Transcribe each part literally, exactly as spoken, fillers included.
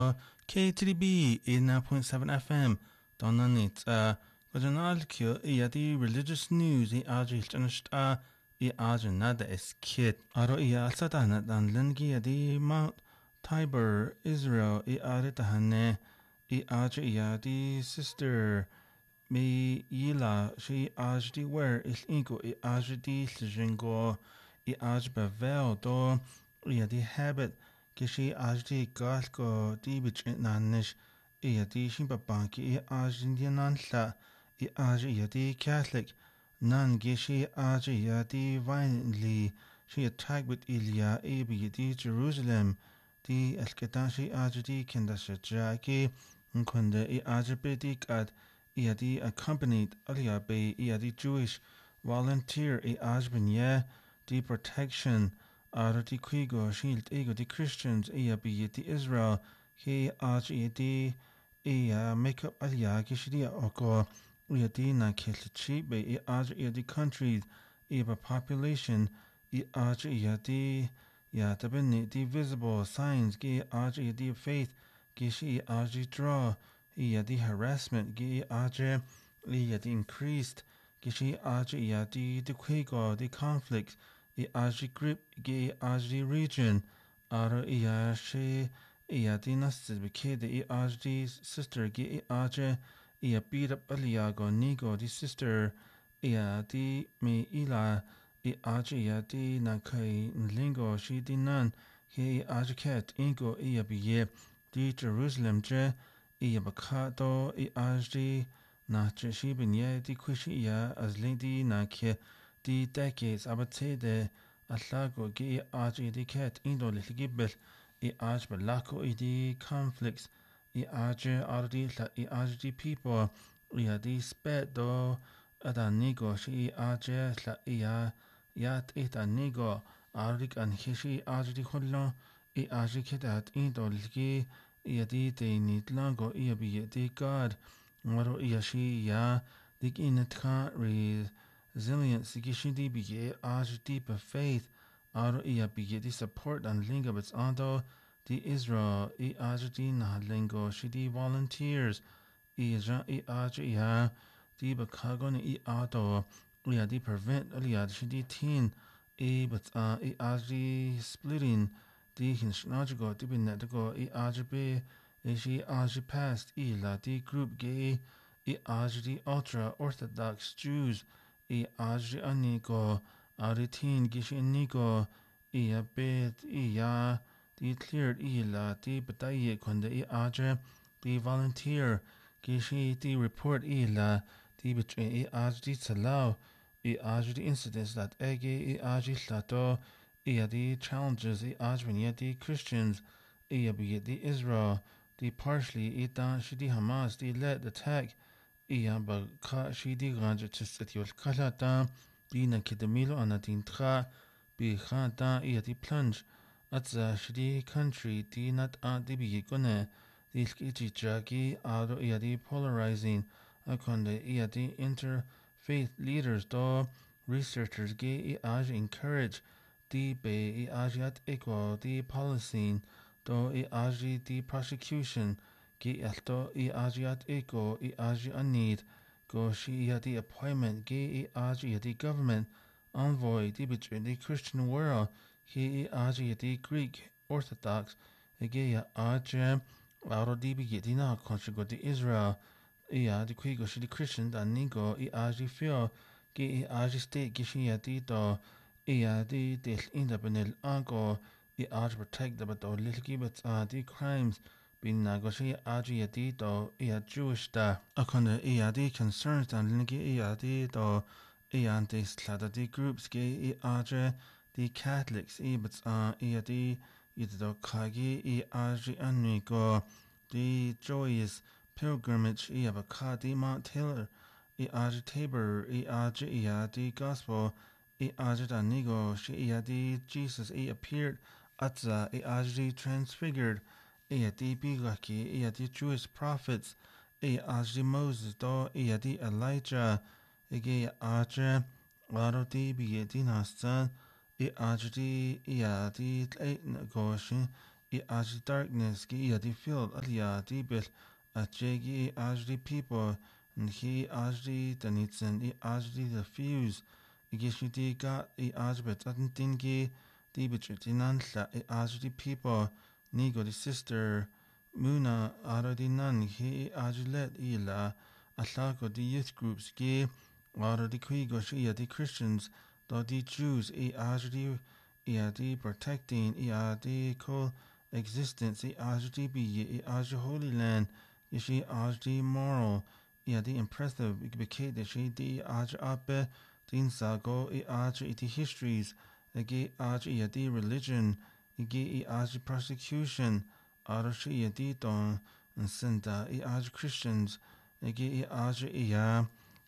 K T D B eighty-nine point seven F M Donnan it uh Gwajanal Q Iadi religious news I Ajil Janashta I Ajin Nada is kid Aro I Alsadana dan Lengi Adi Mount Tiber Israel I Aritahane I Aji Iadi sister me Yila she Ajdi where is Ingo I Ajdi Slingo I Ajbavel do Iadi habit Kishi Ajdi Galko Dibich Nanish Iadi Shimbabanki I Ajindian La I Aji Yadi Catholic Nan Gishi Aji Yadi violently she attacked with Ilya Abi Yadi Jerusalem Di Elketashi Ajdi Kendasha Jaki Nkunda I Ajibidik at Iadi accompanied Aliabe Iadi Jewish volunteer I Ajbanya Di protection Ara di Quigo shield ego di Christians ia bi di Israel he aj e di ia make up alia gishidia oko ia di na kelchi be i aj e di countries ia population i aj ia di ya tabini di visible signs gi aj e di faith gishi aj draw ia di harassment gi aj ia di increased gishi aj ia di di Quigo di conflicts I Aji grip ge Aji region Ara iya she iya di nasted bekede I Aji sister ge Aje iya beat up aliago nigo di sister iya di me ila I Aji iya di na kai lingo she di nan he Aji ket ingo iya biye di Jerusalem je iya bakado I Aji na je she binye di kwishi iya as lady na ke di decades abatede Alago gi aj di ket indo litgibel I aj balako I di conflicts I aj ardi la I aj di people I di sped do adanigo shi aj la ia yat etanigo ardik an hishi aj di hullo I aj kedat indo litgi I di de nitlango I bi di god maro I shi ya dik inetka re resilience gishindi bige aj deeper faith aro iya bige di support and linga bits ando di Israel I aj di na lingo shidi volunteers I ja I aj iya di bakago ni I ado iya di prevent iya shidi teen I but uh I aj di splitting di hinsnajigo di binetigo I aj be ishi aj past I la di group gay I aj di ultra orthodox Jews I aj anigo aritin gish inigo I a bit I ya di cleared I la di bataye kunde I aj di volunteer gishi di report I la di betray I aj di salau I aj di incidents that ege I aj lato I di challenges I aj when di Christians I be di Israel di partially I da shidi Hamas di led attack I ba ka shidi ganja tsetiol kala da di na kidamilo anadin tra bi kha da I di plunge at the shidi country di not a di bi gone di skiti jagi ado I di polarizing akonde I di interfaith leaders do researchers ge I aj encourage di be I ajat equal di policy do I aj di prosecution Gi alto I ajat ego I aj a need go shi di appointment gi I aj di government envoy di between the Christian world he I aj di Greek Orthodox gi aj aro di bi di na contrigo di Israel I di quigo shi di Christian da nigo I aj feel gi I aj state gi shi di do I di del independent ango I aj protect the but little gibet di crimes bin nagoshi aji yadi do iya Jewish da akone iya di concerns dan lingi iya di do iya di slada di groups ge I aje di Catholics I but uh iya di ida do kagi I aji anigo di joyous pilgrimage iya baka di Mount Taylor I aji Tabor I aji iya di gospel I aji da nigo shi iya di Jesus I appeared at the I aji transfigured I di bigaki I di Jewish prophets I aj Moses do I di Elijah I ge aj aro di bi di nastan I aj di I di tleit goshin I aj darkness gi I di filled alia di bil a jegi I aj di people and he aj di danitsen I aj di the fuse I gishi di ga I aj bet atin dingi di bitch dinantla I aj di people nigo di sister Muna ara di nan he aj let ila Atlako di youth groups gi ara di quigo shi di Christians do di Jews I aj di I di protecting I di co existence I aj di bi I aj holy land Ishi aj di moral I di impressive bike de shi di aj abe din sago I aj iti histories agi aj I di religion igi I aj persecution ara shi I di don and senda I aj Christians igi I aj I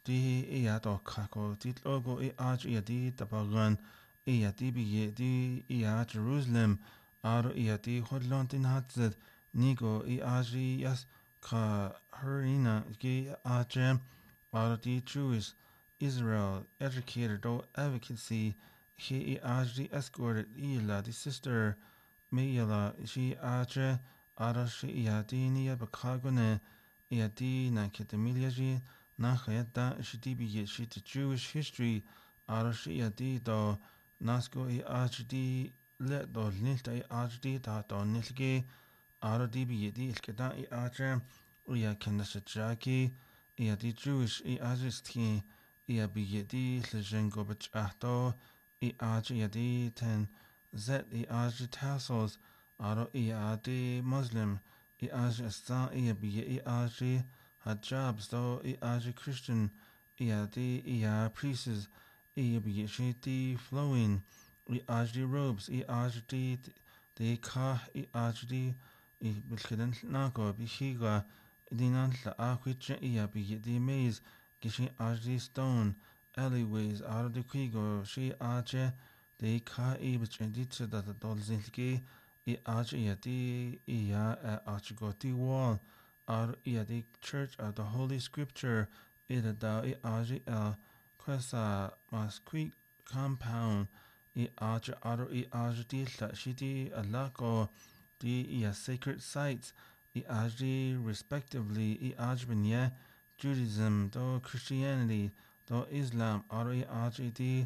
di I do kako di logo I aj I di tabagan I di bi di I Jerusalem ara I di hodlon din hatzed nigo I aj yas ka harina gi aj ara di Jewish Israel educator do advocacy he I aj di escorted ila di sister Meyala shi aj ara shi I di niya bakagone I di na ketemilia ji na khayata shi di bi shi the Jewish history ara shi I di do nasko I aj di le do nilta I aj di ta do nilge ara di bi di ilkeda I aj uya kendashaki I di Jewish I aj ski I bi di lejengo bach ahto I aj I di ten zet I aj tassels ara I di Muslim I aj sta I bi I aj hijabs do I aj Christian I di I priests I bi shi di flowing I aj di robes I aj di di ka I aj di I bilkeden nago bi higa dinan la akwitche I bi di maze gishi aj di stone alleyways ara di quigo shi aj di ka I bitch di da da dolzinki I aj I di I aj go di wall ar I di church of the holy scripture I da I aj el kwesa mas quick compound I aj ar I aj di la shi di alako di I sacred sites I aj di respectively I aj binye Judaism do Christianity do Islam ar I aj di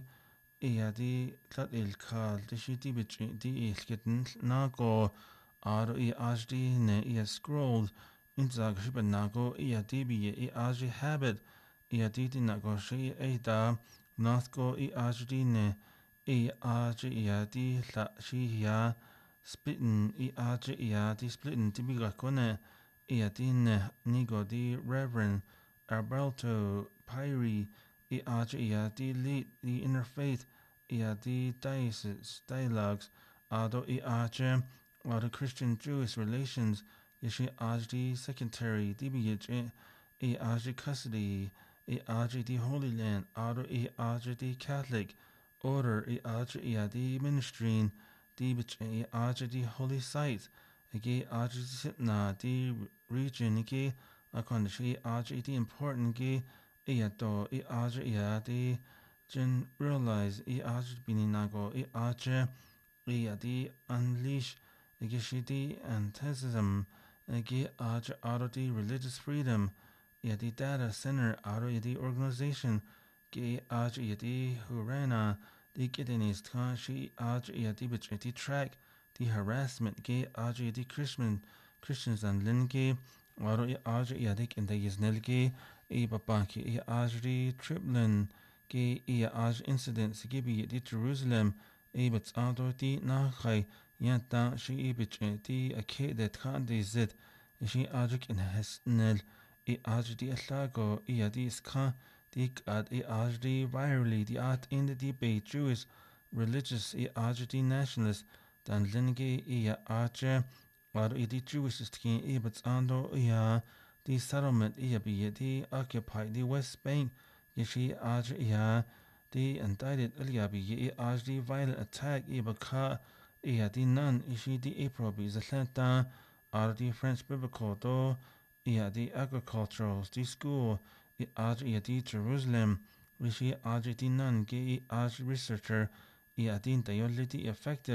I di tlat il kal di shi di bitch di il kitten nago ar I aj di ne I scrolled inzag shiba nago I di bi I aj habit I di di nago shi I da nasko I aj di ne I aj I di la shi ya splitten I aj I di splitten di biga kone I di ne nigo di Reverend Alberto Pyri I aj I di lead the interfaith I di diocese dialogues ado I aj or the Christian Jewish relations ishi aj di secretary di bi I aj custody I aj di Holy Land ado I aj di Catholic order I aj I di ministry di bich I aj di holy sites agi aj di sitna di region agi akon shi aj di important gi I do I aj I di Jen realize I aj bini nago I aj I di unleash agi shi di antism agi aj aro di religious freedom I di data center aro I di organization gi aj I di hurana di kidenis tkan shi aj I di bich di track di harassment gi aj I di Christian Christians and lingi aro I aj I di kinda yiznelgi I babanki I aj di triplin gi I aj incidents gi bi di Jerusalem I bits ado di nachai yanta shi I bich di akede tkan di zid shi aj in hesnel I aj di alago I di ska di ad I aj di virally di at in the debate Jewish religious I aj di nationalist dan lingi I aj ar I di Jewish skin I bits ando I the settlement I bi di occupy the West Bank Yishi aj I the indicted Ilya bi I aj the violent attack I baka I di nan ishi di April bi zatlanta ar the French biblical do I the agricultural the school I aj I di Jerusalem Ishi aj di nan gi I aj researcher I di the effective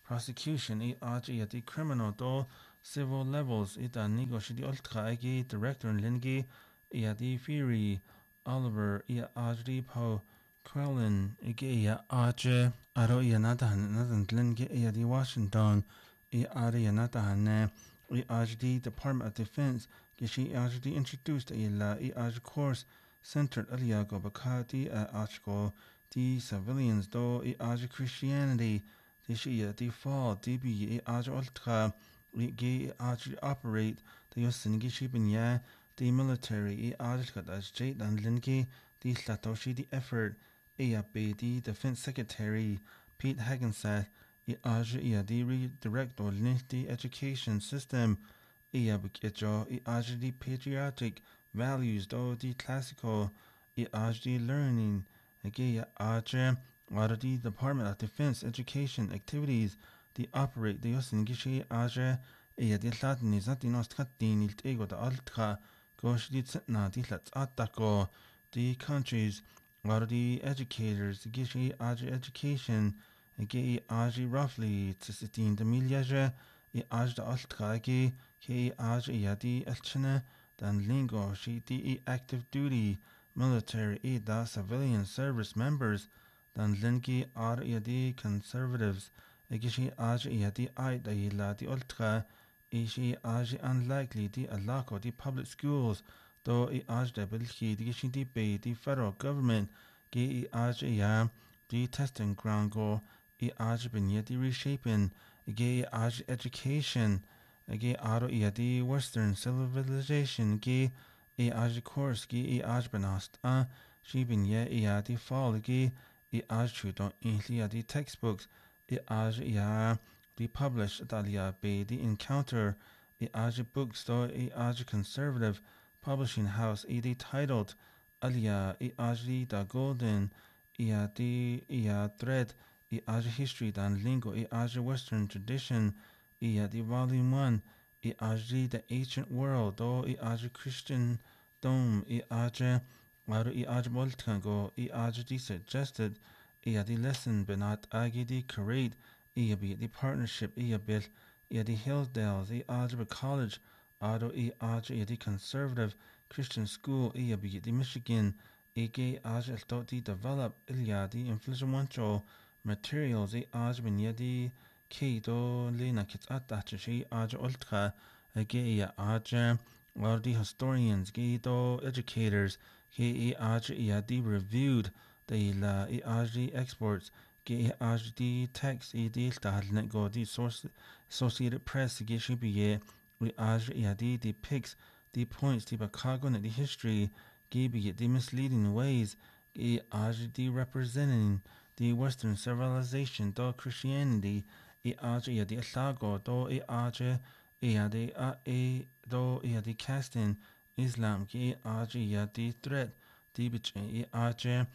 prosecution i aj i the criminal do civil levels i da nigo shi di ultra agi director in lingi i the Fury Oliver i aj di po Crellin i i aj aro i nadahan nadan lingi i the Washington i ari nadahan i aj di Department of Defense gishi aj di introduced i la i aj course centered aliago bakati a achko the civilians do i aj Christianity the Shia the fall D B i aj ultra i ge aj operate the yosingi shibinya the military i aj kat as jade and linki the satoshi the effort i be the defense secretary Pete Hagenseth i aj i the redirect or link the education system i abikejo i aj the patriotic values do the classical i aj the learning age aj out the Department of Defense education activities the operate the yosingishi aj i the latin is not in ostkatin il ego the ultra gosh the na the lats atako the countries out the educators gishi aj education age aj roughly sixteen the milliage i aj the ultra age ke aj i the elchina dan lingo shi the active duty military i the civilian service members dan linki ar i the conservatives igishi aj i the I the la the ultra ishi aj unlikely the alako the public schools do i aj the bilki the gishi the bay the federal government ge i aj ya the testing ground go i aj bin the reshaping ge i aj education ge aro i the western civilization ge i aj course ge i aj benast a shi bin ye i the fall ge i aj chudo in the textbooks i aj ya the published dalia be the encounter i aj bookstore i aj conservative publishing house i the titled alia i aj the golden i the i thread i aj history dan lingo i aj western tradition i the volume one i aj the ancient world do i aj Christian dome i aj Maru i aj boltango i aj the suggested i the lesson benat agi the create i be the partnership i bil i the Hilldales i aj college aro i aj i the conservative Christian school i be the Michigan i ge aj el the develop ilya the influential materials i aj ben yedi ke do lena kits atachi aj ultra ge i aj or the historians ge do educators ke i aj i the reviewed the la i aj the exports ge i aj the text i the dalnet go the source Associated Press ge shi be i aj i the the pics the points the bakago the history ge be the misleading ways ge aj the representing the western civilization do Christianity i aj i the lago do i aj i the a do i the casting Islam ge aj i the threat the bitch i aj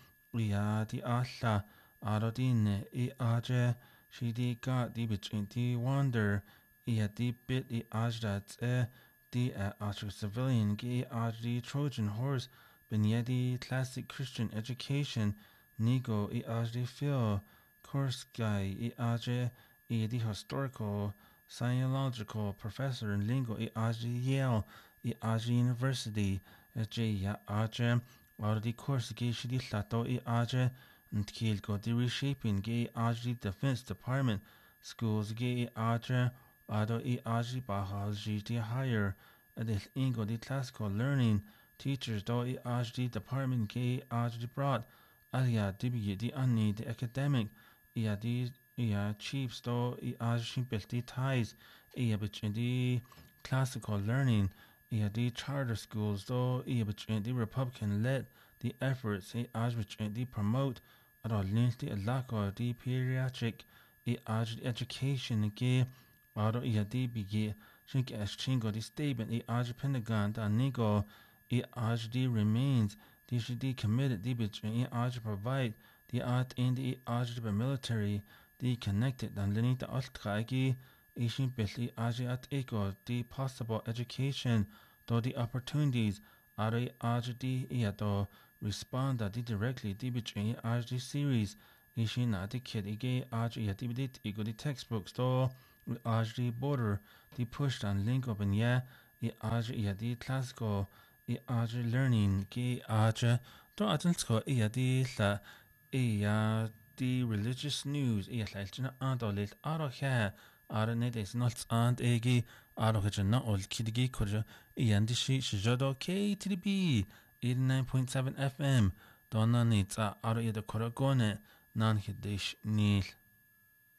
i the Allah arodin i aj she the god the bitch the wonder i the bit i aj that uh, the uh, aj civilian ge aj the Trojan horse ben the classic Christian education nigo i aj the feel course guy i aj i the historical Scientological professor in lingo i aj Yale i aj University j ya aj or the course ge shi di lato i aj and kiel go the reshaping ge aj the defense department schools ge i aj ado i aj biology the higher adil ingo the classical learning teachers do i aj the department ge aj the broad alia dibi the anni the academic i the i chiefs do i aj shimpelti ties i bit the classical learning i the charter schools do i bit the Republican led the efforts i aj bit the promote at all the alaka the pediatric i aj the education ge aro i the bigi shink as chingo the statement i aj Pentagon da nigo i aj the remains the should be committed the bit i aj provide the art in the aj the military the connected and linear the ultragi ishin belly aj ego the possible education do the opportunities are aj the iato respond that directly the between aj the series ishi na di kid ige aj yati bidit igo di textbooks do aj di border di pushed on link up in ya I aj yati classical I aj learning ki aj do atansko I yati la I ya di religious news I la ilchina adolit aro ha aro ne des not and egi aro hajana ol kidigi kurja I yandi shi shijado K T D B eighty-nine point seven F M Donna nitsa aro yada koragone nan hidish nil